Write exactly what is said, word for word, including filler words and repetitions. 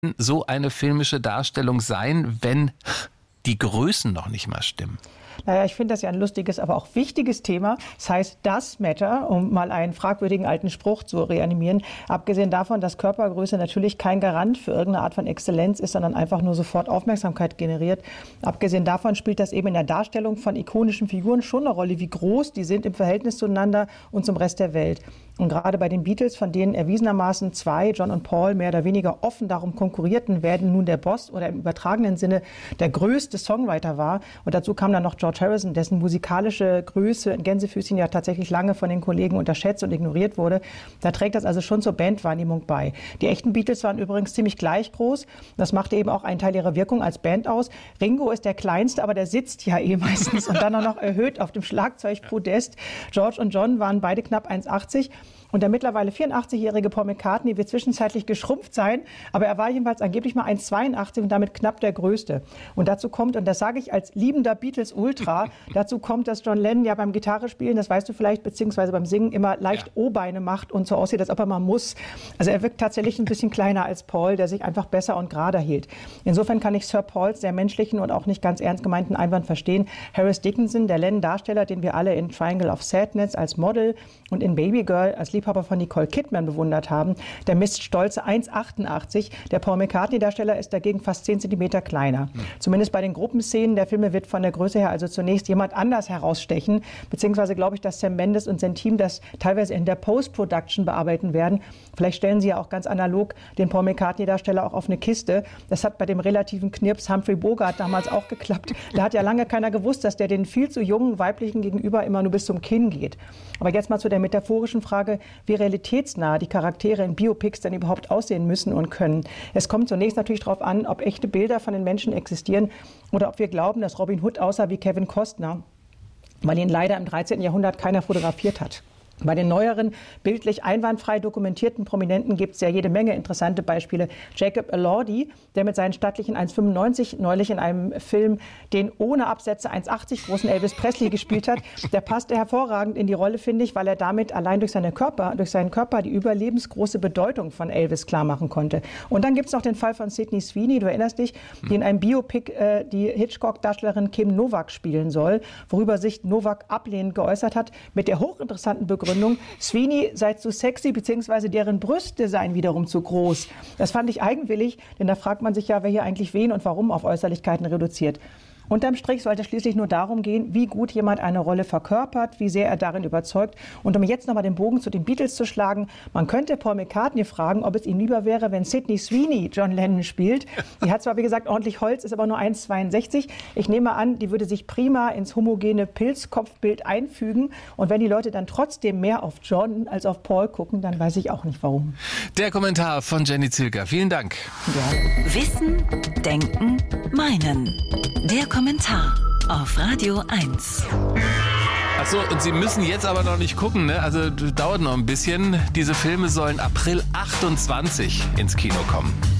so eine filmische Darstellung sein, wenn die Größen noch nicht mal stimmen? Naja, ich finde das ja ein lustiges, aber auch wichtiges Thema. Das heißt, das Matter, um mal einen fragwürdigen alten Spruch zu reanimieren. Abgesehen davon, dass Körpergröße natürlich kein Garant für irgendeine Art von Exzellenz ist, sondern einfach nur sofort Aufmerksamkeit generiert. Abgesehen davon spielt das eben in der Darstellung von ikonischen Figuren schon eine Rolle, wie groß die sind im Verhältnis zueinander und zum Rest der Welt. Und gerade bei den Beatles, von denen erwiesenermaßen zwei, John und Paul, mehr oder weniger offen darum konkurrierten, wer denn nun der Boss oder im übertragenen Sinne der größte Songwriter war. Und dazu kam dann noch George Harrison, dessen musikalische Größe in Gänsefüßchen ja tatsächlich lange von den Kollegen unterschätzt und ignoriert wurde. Da trägt das also schon zur Bandwahrnehmung bei. Die echten Beatles waren übrigens ziemlich gleich groß. Das machte eben auch einen Teil ihrer Wirkung als Band aus. Ringo ist der Kleinste, aber der sitzt ja eh meistens und dann auch noch erhöht auf dem Schlagzeugpodest. George und John waren beide knapp eins Komma achtzig. Und der mittlerweile vierundachtzigjährige Paul McCartney wird zwischenzeitlich geschrumpft sein, aber er war jedenfalls angeblich mal eins Komma zweiundachtzig und damit knapp der Größte. Und dazu kommt, und das sage ich als liebender Beatles-Ultra, dazu kommt, dass John Lennon ja beim Gitarrespielen, das weißt du vielleicht, beziehungsweise beim Singen immer leicht ja. O-Beine macht und so aussieht, als ob er mal muss. Also er wirkt tatsächlich ein bisschen kleiner als Paul, der sich einfach besser und gerader hielt. Insofern kann ich Sir Pauls sehr menschlichen und auch nicht ganz ernst gemeinten Einwand verstehen. Harris Dickinson, der Lennon-Darsteller, den wir alle in Triangle of Sadness als Model und in Baby Girl als Liebhaber von Nicole Kidman bewundert haben, der misst stolze eins Komma achtundachtzig. Der Paul McCartney-Darsteller ist dagegen fast zehn Zentimeter kleiner. Mhm. Zumindest bei den Gruppenszenen der Filme wird von der Größe her also zunächst jemand anders herausstechen. Beziehungsweise glaube ich, dass Sam Mendes und sein Team das teilweise in der Post-Production bearbeiten werden. Vielleicht stellen sie ja auch ganz analog den Paul McCartney-Darsteller auch auf eine Kiste. Das hat bei dem relativen Knirps Humphrey Bogart damals auch geklappt. Da hat ja lange keiner gewusst, dass der den viel zu jungen weiblichen Gegenüber immer nur bis zum Kinn geht. Aber jetzt mal zu der metaphorischen Frage, wie realitätsnah die Charaktere in Biopics denn überhaupt aussehen müssen und können. Es kommt zunächst natürlich darauf an, ob echte Bilder von den Menschen existieren oder ob wir glauben, dass Robin Hood aussah wie Kevin Costner, weil ihn leider im dreizehnten Jahrhundert keiner fotografiert hat. Bei den neueren, bildlich einwandfrei dokumentierten Prominenten gibt es ja jede Menge interessante Beispiele. Jacob Elordi, der mit seinen stattlichen eins Komma fünfundneunzig neulich in einem Film den ohne Absätze eins Komma achtzig großen Elvis Presley gespielt hat, der passte hervorragend in die Rolle, finde ich, weil er damit allein durch, seine Körper, durch seinen Körper die überlebensgroße Bedeutung von Elvis klarmachen konnte. Und dann gibt es noch den Fall von Sydney Sweeney, du erinnerst dich, die in einem Biopic äh, die Hitchcock-Darstellerin Kim Novak spielen soll, worüber sich Novak ablehnend geäußert hat, mit der hochinteressanten Begründung, Sweeney sei zu sexy, beziehungsweise deren Brüste seien wiederum zu groß. Das fand ich eigenwillig, denn da fragt man sich ja, wer hier eigentlich wen und warum auf Äußerlichkeiten reduziert. Unterm Strich sollte es schließlich nur darum gehen, wie gut jemand eine Rolle verkörpert, wie sehr er darin überzeugt. Und um jetzt nochmal den Bogen zu den Beatles zu schlagen, man könnte Paul McCartney fragen, ob es ihm lieber wäre, wenn Sydney Sweeney John Lennon spielt. Die hat zwar, wie gesagt, ordentlich Holz, ist aber nur eins Komma zweiundsechzig. Ich nehme an, die würde sich prima ins homogene Pilzkopfbild einfügen. Und wenn die Leute dann trotzdem mehr auf John als auf Paul gucken, dann weiß ich auch nicht, warum. Der Kommentar von Jenny Zilker. Vielen Dank. Ja. Wissen, Denken, Meinen. Der Kommentar auf Radio eins. Achso, und Sie müssen jetzt aber noch nicht gucken, ne? Also dauert noch ein bisschen. Diese Filme sollen April achtundzwanzig ins Kino kommen.